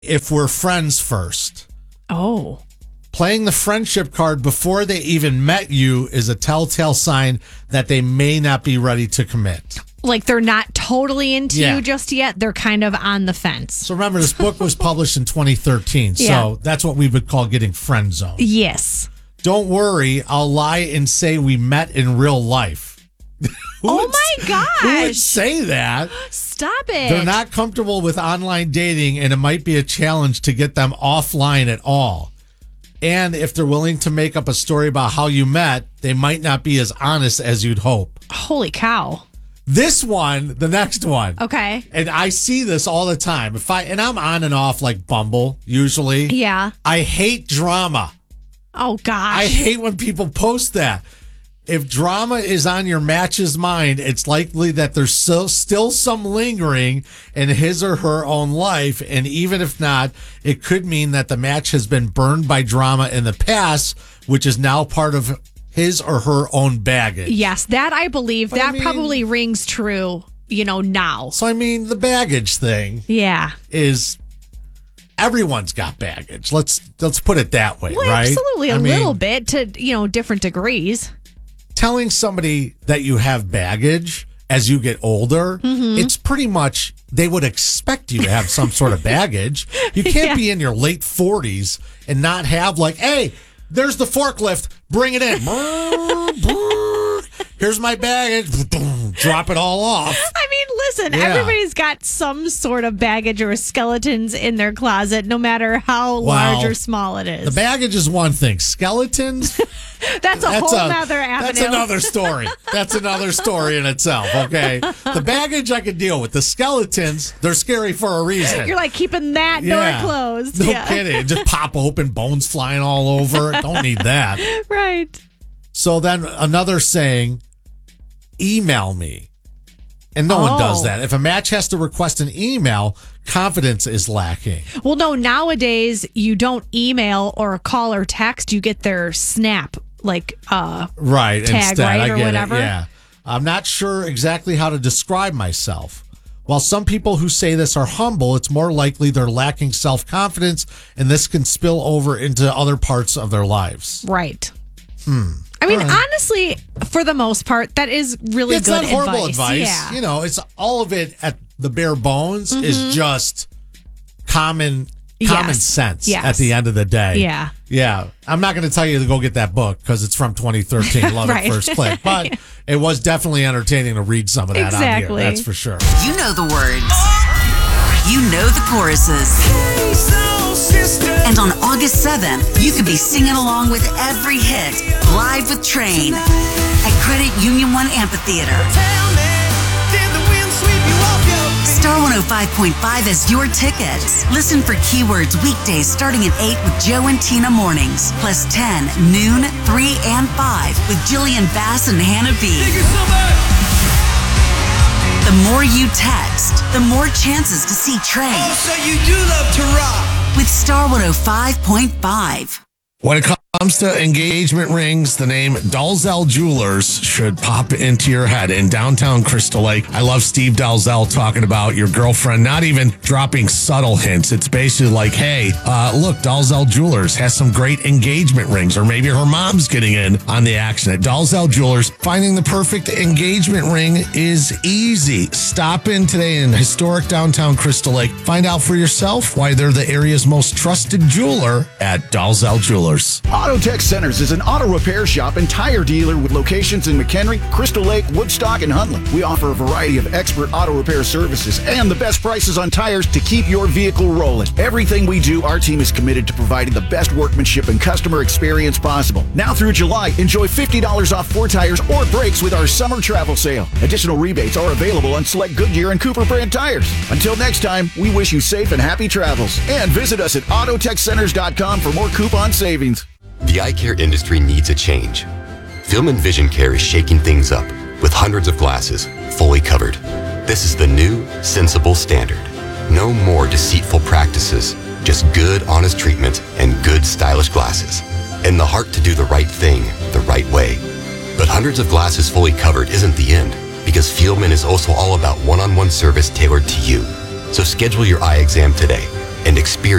if we're friends first. Oh. Playing the friendship card before they even met you is a telltale sign that they may not be ready to commit. Like they're not totally into you just yet. They're kind of on the fence. So remember, this book was published in 2013. So that's what we would call getting friend zoned. Yes. Don't worry, I'll lie and say we met in real life. Oh my gosh. Who would say that? Stop it. They're not comfortable with online dating, and it might be a challenge to get them offline at all. And if they're willing to make up a story about how you met, they might not be as honest as you'd hope. Holy cow. This one, the next one. Okay. And I see this all the time. And I'm on and off like Bumble, usually. Yeah. I hate drama. Oh, gosh. I hate when people post that. If drama is on your match's mind, it's likely that there's still some lingering in his or her own life. And even if not, it could mean that the match has been burned by drama in the past, which is now part of his or her own baggage. Yes, that I believe. But that probably rings true, now. So, the baggage thing is everyone's got baggage. Let's put it that way, right? Absolutely. A little bit to, different degrees. Telling somebody that you have baggage as you get older, it's pretty much they would expect you to have some sort of baggage. You can't be in your late 40s and not have hey, there's the forklift, bring it in. Here's my baggage. Drop it all off. Listen, everybody's got some sort of baggage or skeletons in their closet, no matter how large or small it is. The baggage is one thing. Skeletons, that's a whole nother avenue. That's another story. That's another story in itself, okay? The baggage I could deal with. The skeletons, they're scary for a reason. You're keeping that door closed. No kidding. Just pop open, bones flying all over. Don't need that. Right. So then another saying, email me. And no one does that. If a match has to request an email, confidence is lacking. Well, no, nowadays you don't email or call or text. You get their Snap, right, tag, instead. right, I or get whatever. It, yeah. I'm not sure exactly how to describe myself. While some people who say this are humble, it's more likely they're lacking self-confidence, and this can spill over into other parts of their lives. Right. Honestly, for the most part, that is really good advice. It's not horrible advice. Yeah. It's all of it at the bare bones is just common sense at the end of the day. Yeah. Yeah. I'm not going to tell you to go get that book because it's from 2013, Love at First Click. But it was definitely entertaining to read some of that on here. That's for sure. You know the words. You know the choruses. And on August 7th, you could be singing along with every hit live with Train at Credit Union One Amphitheater. Star 105.5 has your tickets. Listen for keywords weekdays starting at 8 with Joe and Tina mornings, plus 10, noon, 3, and 5 with Jillian Bass and Hannah B. The more you text, the more chances to see Train. Oh, so you do love to rock. With Star 105.5. When it comes to engagement rings, the name Dalzell Jewelers should pop into your head. In downtown Crystal Lake, I love Steve Dalzell talking about your girlfriend not even dropping subtle hints. It's basically hey, look, Dalzell Jewelers has some great engagement rings, or maybe her mom's getting in on the action. At Dalzell Jewelers, finding the perfect engagement ring is easy. Stop in today in historic downtown Crystal Lake. Find out for yourself why they're the area's most trusted jeweler at Dalzell Jewelers. Autotech Centers is an auto repair shop and tire dealer with locations in McHenry, Crystal Lake, Woodstock, and Huntley. We offer a variety of expert auto repair services and the best prices on tires to keep your vehicle rolling. Everything we do, our team is committed to providing the best workmanship and customer experience possible. Now through July, enjoy $50 off 4 tires or brakes with our summer travel sale. Additional rebates are available on select Goodyear and Cooper brand tires. Until next time, we wish you safe and happy travels. And visit us at autotechcenters.com for more coupon savings. The eye care industry needs a change. Film & Vision Care is shaking things up with hundreds of glasses fully covered. This is the new, sensible standard. No more deceitful practices, just good, honest treatment and good, stylish glasses. And the heart to do the right thing the right way. But hundreds of glasses fully covered isn't the end, because Fieldman is also all about one-on-one service tailored to you. So schedule your eye exam today. and experience